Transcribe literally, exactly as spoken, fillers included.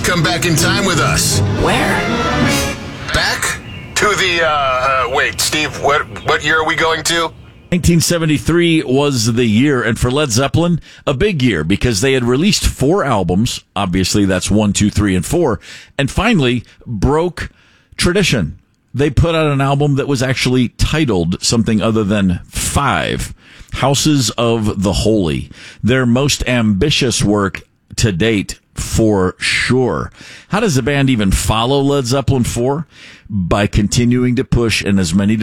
come back in time with us. Where? Back to the, uh, uh wait, Steve, what, what year are we going to? nineteen seventy-three was the year, and for Led Zeppelin, a big year because they had released four albums. Obviously, that's one, two, three, and four, and finally broke tradition. They put out an album that was actually titled something other than Five, Houses of the Holy, their most ambitious work to date, for sure. How does the band even follow Led Zeppelin four? By continuing to push in as many